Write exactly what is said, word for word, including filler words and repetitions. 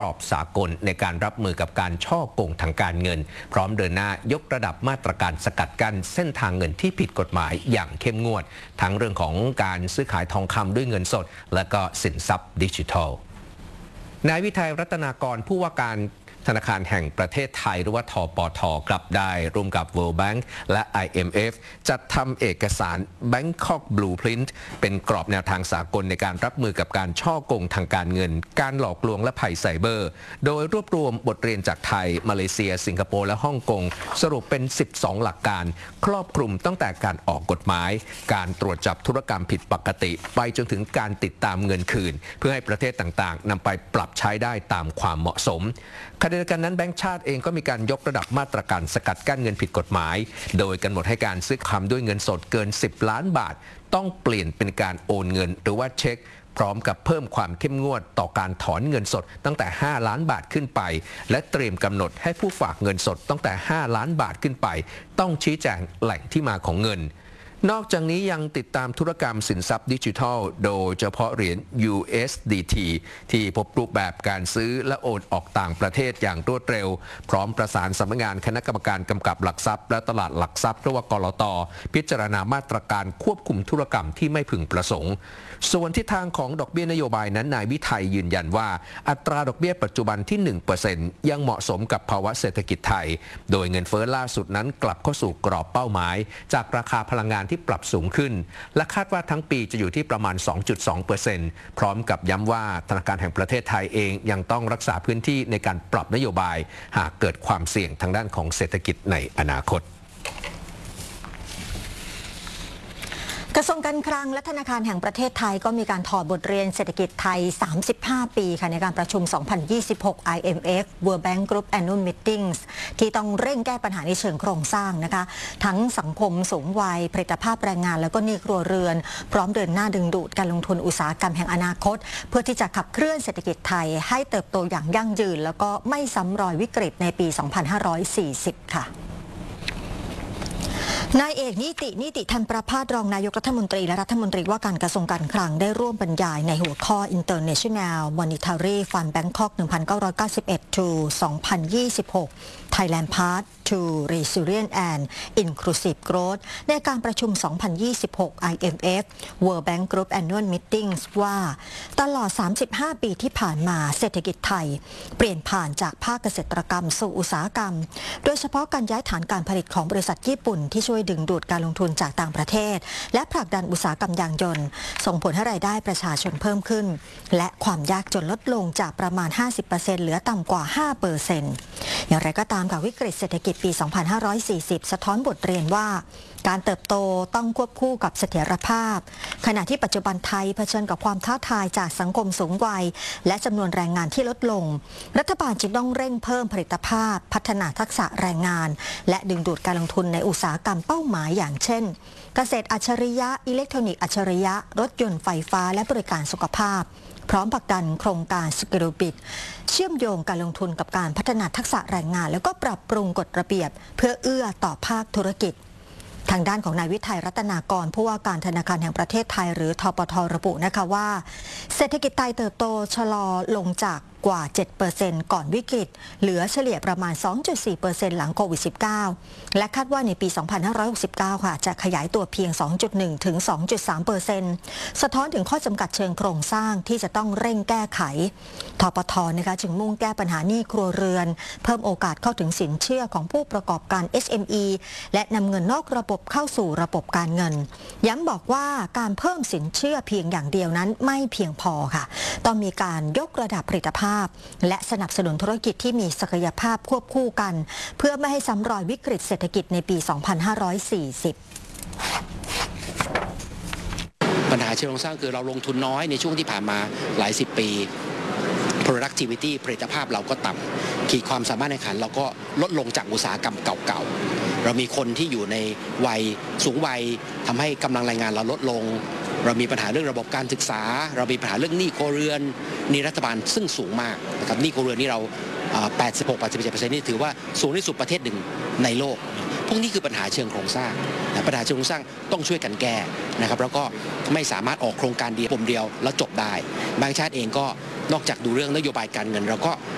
กรอบสากลในการรับมือกับการช่อโกงทางการเงินพร้อมเดินหน้ายกระดับมาตรการสกัดกั้นเส้นทางเงินที่ผิดกฎหมายอย่างเข้มงวดทั้งเรื่องของการซื้อขายทองคำด้วยเงินสดและก็สินทรัพย์ดิจิทัลนายวิทัยรัตนากรผู้ว่าการธนาคารแห่งประเทศไทยหรือว่าทปทกลับได้ร่วมกับ World Bank และ ไอ เอ็ม เอฟ จัดทำเอกสาร Bangkok Blueprint เป็นกรอบแนวทางสากลในการรับมือกับการช่อโกงทางการเงินการหลอกลวงและภัยไซเบอร์โดยรวบรวมบทเรียนจากไทยมาเลเซียสิงคโปร์และฮ่องกงสรุปเป็นสิบสองหลักการครอบคลุมตั้งแต่การออกกฎหมายการตรวจจับธุรกรรมผิดปกติไปจนถึงการติดตามเงินคืนเพื่อให้ประเทศต่างๆนำไปปรับใช้ได้ตามความเหมาะสมขณะเดียวกันนั้นแบงก์ชาติเองก็มีการยกระดับมาตรการสกัดกั้นเงินผิดกฎหมายโดยกำหนดให้การซื้อคำด้วยเงินสดเกินสิบล้านบาทต้องเปลี่ยนเป็นการโอนเงินหรือว่าเช็คพร้อมกับเพิ่มความเข้มงวดต่อการถอนเงินสดตั้งแต่ห้าล้านบาทขึ้นไปและเตรียมกำหนดให้ผู้ฝากเงินสดตั้งแต่ห้าล้านบาทขึ้นไปต้องชี้แจงแหล่งที่มาของเงินนอกจากนี้ยังติดตามธุรกรรมสินทรัพย์ดิจิทัลโดยเฉพาะเหรียญ ยู เอส ดี ที ที่พบรูปแบบการซื้อและโอนออกต่างประเทศอย่างรวดเร็วพร้อมประสานสำนักงานคณะกรรมการกำกับหลักทรัพย์และตลาดหลักทรัพย์หรือว่ากลต.พิจารณามาตรการควบคุมธุรกรรมที่ไม่พึงประสงค์ส่วนทิศทางของดอกเบี้ยนโยบายนั้นนายวิทัยยืนยันว่าอัตราดอกเบี้ยปัจจุบันที่ หนึ่งเปอร์เซ็นต์ ยังเหมาะสมกับภาวะเศรษฐกิจไทยโดยเงินเฟ้อล่าสุดนั้นกลับเข้าสู่กรอบเป้าหมายจากราคาพลังงานที่ปรับสูงขึ้นและคาดว่าทั้งปีจะอยู่ที่ประมาณ สองจุดสองเปอร์เซ็นต์ พร้อมกับย้ำว่าธนาคารแห่งประเทศไทยเองยังต้องรักษาพื้นที่ในการปรับนโยบายหากเกิดความเสี่ยงทางด้านของเศรษฐกิจในอนาคตกระทรวงการคลังและธนาคารแห่งประเทศไทยก็มีการถอดบทเรียนเศรษฐกิจไทยสามสิบห้าปีค่ะในการประชุม สองพันยี่สิบหก ไอ เอ็ม เอฟ World Bank Group Annual Meetings ที่ต้องเร่งแก้ปัญหาในเชิงโครงสร้างนะคะทั้งสังคมสูงวัยผลิตภาพแรงงานแล้วก็หนี้ครัวเรือนพร้อมเดินหน้าดึงดูดการลงทุนอุตสาหกรรมแห่งอนาคตเพื่อที่จะขับเคลื่อนเศรษฐกิจไทยให้เติบโตอย่างยั่งยืนแล้วก็ไม่ซ้ำรอยวิกฤตในปี สองพันห้าร้อยสี่สิบ ค่ะนายเอกนิตินิติธรรมประภาสรองนายกรัฐมนตรีและรัฐมนตรีว่าการกระทรวงการคลังได้ร่วมบรรยายในหัวข้อ International Monetary Fund Bangkok หนึ่งพันเก้าร้อยเก้าสิบเอ็ด to สองพันยี่สิบหก Thailand Path to Resilient and Inclusive Growth ในการประชุม สองพันยี่สิบหก ไอ เอ็ม เอฟ World Bank Group Annual Meetings ว่าตลอด สามสิบห้า ปีที่ผ่านมาเศรษฐกิจไทยเปลี่ยนผ่านจากภาคเกษตรกรรมสู่อุตสาหกรรมโดยเฉพาะการย้ายฐานการผลิตของบริษัทญี่ปุ่นที่ช่วยดึงดูดการลงทุนจากต่างประเทศและผลักดันอุตสาหกรรมยางยนต์ส่งผลให้รายได้ประชาชนเพิ่มขึ้นและความยากจนลดลงจากประมาณ ห้าสิบเปอร์เซ็นต์ เหลือต่ำกว่า ห้าเปอร์เซ็นต์ อย่างไรก็ตามค่ะวิกฤตเศรษฐกิจปี สองพันห้าร้อยสี่สิบ สะท้อนบทเรียนว่าการเติบโตต้องควบคู่กับเสถียรภาพขณะที่ปัจจุบันไทยเผชิญกับความท้าทายจากสังคมสูงวัยและจำนวนแรงงานที่ลดลงรัฐบาลจึงต้องเร่งเพิ่มผลิตภาพพัฒนาทักษะแรงงานและดึงดูดการลงทุนในอุตสาหกรรมเป้าหมายอย่างเช่นเกษตรอัจฉริยะอิเล็กทรอนิกส์อัจฉริยะรถยนต์ไฟฟ้าและบริการสุขภาพพร้อมผลักดันโครงการสกิลบิทเชื่อมโยงการลงทุนกับการพัฒนาทักษะแรงงานแล้วก็ปรับปรุงกฎระเบียบเพื่อเอื้อต่อภาคธุรกิจทางด้านของนายวิทัยรัตนากรผู้ว่าการธนาคารแห่งประเทศไทยหรือทปทระบุนะคะว่าเศรษฐกิจไทยเติบโตชะลอลงจากกว่า เจ็ดเปอร์เซ็นต์ ก่อนวิกฤตเหลือเฉลี่ยประมาณ สองจุดสี่เปอร์เซ็นต์ หลังโควิด สิบเก้า และคาดว่าในปี สองพันห้าร้อยหกสิบเก้า ค่ะจะขยายตัวเพียง สองจุดหนึ่ง ถึง สองจุดสามเปอร์เซ็นต์ สะท้อนถึงข้อจำกัดเชิงโครงสร้างที่จะต้องเร่งแก้ไขทปทนะคะจึงมุ่งแก้ปัญหาหนี้ครัวเรือนเพิ่มโอกาสเข้าถึงสินเชื่อของผู้ประกอบการ เอส เอ็ม อี และนำเงินนอกระบบเข้าสู่ระบบการเงินย้ำบอกว่าการเพิ่มสินเชื่อเพียงอย่างเดียวนั้นไม่เพียงพอค่ะต้องมีการยกระดับผลิตภาพและสนับสนุนธุรกิจที่มีศักยภาพควบคู่กันเพื่อไม่ให้ซ้ำรอยวิกฤตเศรษฐกิจในปี สองพันห้าร้อยสี่สิบปัญหาเชิงโครงสร้างคือเราลงทุนน้อยในช่วงที่ผ่านมาหลายสิบปี productivity ผลิตภาพเราก็ต่ำขีดความสามารถในขันเราก็ลดลงจากอุตสาหกรรมเก่าๆเรามีคนที่อยู่ในวัยสูงวัยทำให้กำลังแรงงานเราลดลงเรามีปัญหาเรื่องระบบการศึกษาเรามีปัญหาเรื่องหนี้ครัวเรือนหนี้รัฐบาลซึ่งสูงมากนะครับหนี้ครัวเรือนนี่เรา แปดสิบหก แปดสิบเจ็ดเปอร์เซ็นต์ นี่ถือว่าสูงที่สุดประเทศหนึ่งในโลกพวกนี้คือปัญหาเชิงโครงสร้างปัญหาเชิงโครงสร้างต้องช่วยกันแก้นะครับแล้วก็ไม่สามารถออกโครงการเดียวปุ่มเดียวแล้วจบได้แบงก์ชาติเองก็นอกจากดูเรื่องนโยบายการเงินเราก็